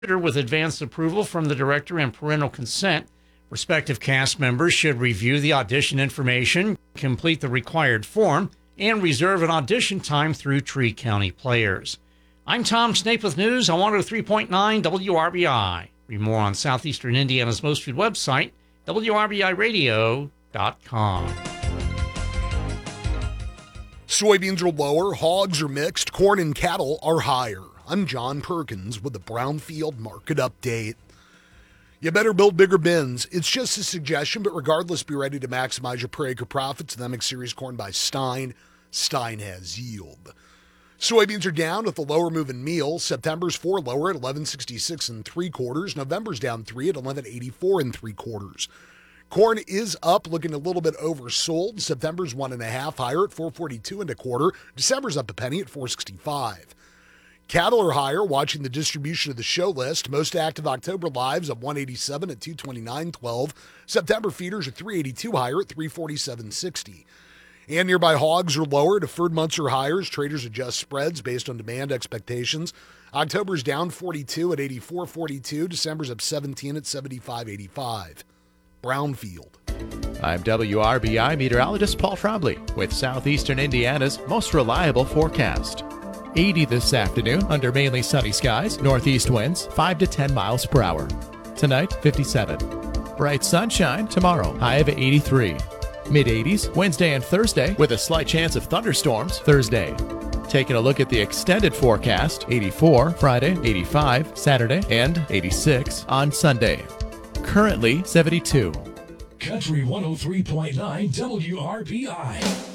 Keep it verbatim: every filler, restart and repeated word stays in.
with advance approval from the director and parental consent. Prospective cast members should review the audition information, complete the required form, and reserve an audition time through Tree County Players. I'm Tom Snape with news on one oh three point nine W R B I. Read more on Southeastern Indiana's most viewed website, W R B I radio dot com. Soybeans are lower, hogs are mixed, corn and cattle are higher. I'm John Perkins with the Brownfield Market Update. You better build bigger bins. It's just a suggestion, but regardless, be ready to maximize your per acre profits. The M X Series corn by Stein. Stein has yield. Soybeans are down with the lower moving meal. September's four lower at eleven sixty-six and three quarters. November's down three at eleven eighty-four and three quarters. Corn is up, looking a little bit oversold. September's one and a half higher at four forty-two and a quarter. December's up a penny at four sixty-five. Cattle are higher, watching the distribution of the show list. Most active October lives up one eighty-seven at two twenty-nine twelve. September feeders are three eighty-two higher at three forty-seven sixty. And nearby hogs are lower. Deferred months are higher as traders adjust spreads based on demand expectations. October's down forty-two at eighty-four forty-two. December's up seventeen at seventy-five eighty-five. Brownfield. I'm W R B I meteorologist Paul Trombley with Southeastern Indiana's most reliable forecast. eighty this afternoon under mainly sunny skies, northeast winds five to ten miles per hour. Tonight, fifty-seven. Bright sunshine tomorrow, high of eighty-three. mid eighties Wednesday and Thursday with a slight chance of thunderstorms Thursday. Taking a look at the extended forecast, eighty-four Friday, eighty-five Saturday, and eighty-six on Sunday. Currently seventy-two. Country one oh three point nine W R B I.